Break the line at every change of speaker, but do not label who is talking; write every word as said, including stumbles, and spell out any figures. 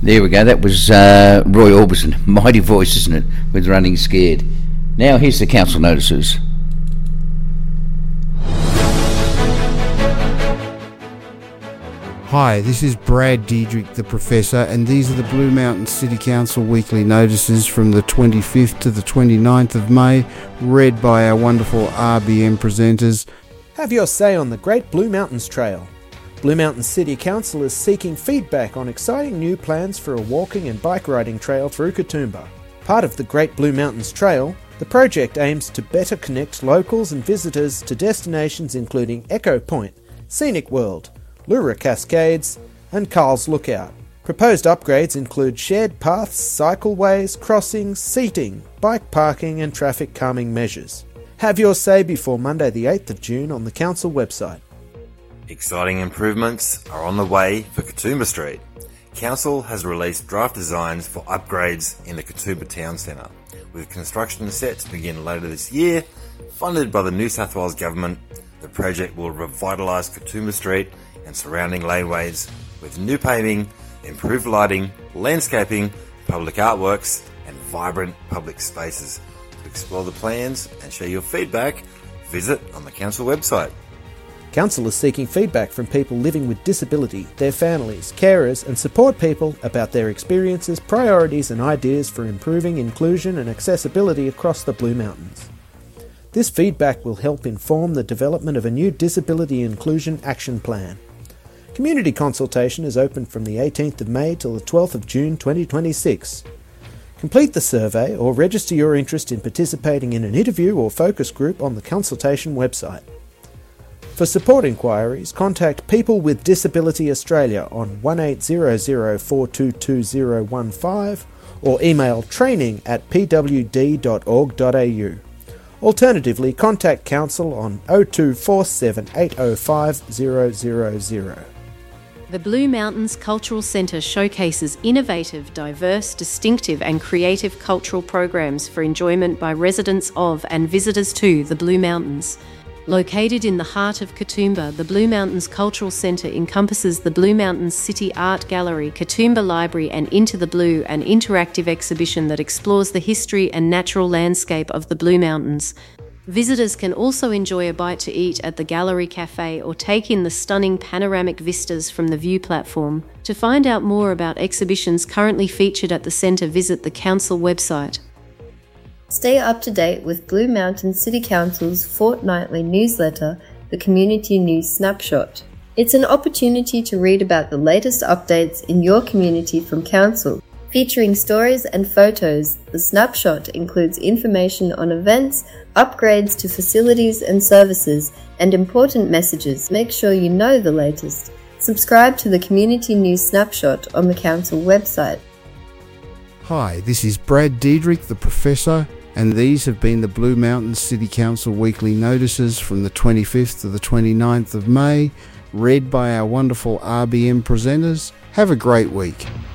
There we go. That was uh, Roy Orbison. Mighty voice, isn't it? With Running Scared. Now here's the council notices.
Hi, this is Brad Diedrich, the Professor, and these are the Blue Mountains City Council weekly notices from the twenty-fifth to the twenty-ninth of May, read by our wonderful R B M presenters.
Have your say on the Great Blue Mountains Trail. Blue Mountains City Council is seeking feedback on exciting new plans for a walking and bike riding trail through Katoomba. Part of the Great Blue Mountains Trail, the project aims to better connect locals and visitors to destinations including Echo Point, Scenic World, Lura Cascades, and Carl's Lookout. Proposed upgrades include shared paths, cycleways, crossings, seating, bike parking and traffic calming measures. Have your say before Monday the eighth of June on the council website.
Exciting improvements are on the way for Katoomba Street. Council has released draft designs for upgrades in the Katoomba Town Centre, with construction set to begin later this year. Funded by the New South Wales Government, the project will revitalise Katoomba Street and surrounding laneways with new paving, improved lighting, landscaping, public artworks and vibrant public spaces. To explore the plans and share your feedback, visit on the council website.
Council is seeking feedback from people living with disability, their families, carers and support people about their experiences, priorities and ideas for improving inclusion and accessibility across the Blue Mountains. This feedback will help inform the development of a new Disability Inclusion Action Plan. Community consultation is open from the eighteenth of May till the twelfth of June twenty twenty-six. Complete the survey or register your interest in participating in an interview or focus group on the consultation website. For support inquiries, contact People with Disability Australia on one eight hundred, four two two zero one five or email training at p w d dot org dot a u. Alternatively, contact Council on oh two four seven eight oh five zero zero zero.
The Blue Mountains Cultural Centre showcases innovative, diverse, distinctive and creative cultural programs for enjoyment by residents of and visitors to the Blue Mountains. Located in the heart of Katoomba, the Blue Mountains Cultural Centre encompasses the Blue Mountains City Art Gallery, Katoomba Library and Into the Blue, an interactive exhibition that explores the history and natural landscape of the Blue Mountains. Visitors can also enjoy a bite to eat at the Gallery Cafe or take in the stunning panoramic vistas from the view platform. To find out more about exhibitions currently featured at the centre, visit the council website.
Stay up to date with Blue Mountains City Council's fortnightly newsletter, the Community News Snapshot. It's an opportunity to read about the latest updates in your community from Council. Featuring stories and photos, the Snapshot includes information on events, upgrades to facilities and services, and important messages. Make sure you know the latest. Subscribe to the Community News Snapshot on the Council website.
Hi, this is Brad Diedrich, the Professor, and these have been the Blue Mountains City Council weekly notices from the twenty-fifth to the twenty-ninth of May, read by our wonderful R B M presenters. Have a great week.